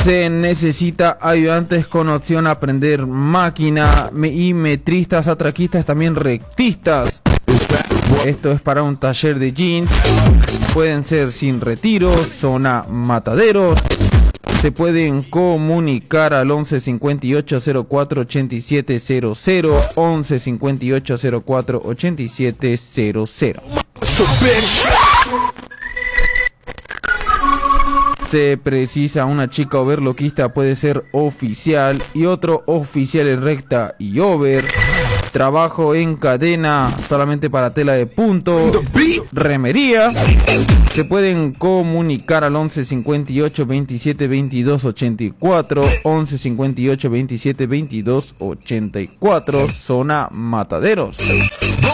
Se necesita ayudantes con opción a aprender máquina y metristas, atraquistas, también rectistas. Esto es para un taller de jeans. Pueden ser sin retiro, zona Mataderos. Se pueden comunicar al 11 58 04 87 00, 11 58 04 87 00. Se precisa una chica overloquista, puede ser oficial y otro oficial en recta y over. Trabajo en cadena solamente para tela de punto, remería. Se pueden comunicar al 11 58 27 22 84, 11 58 27 22 84, zona Mataderos.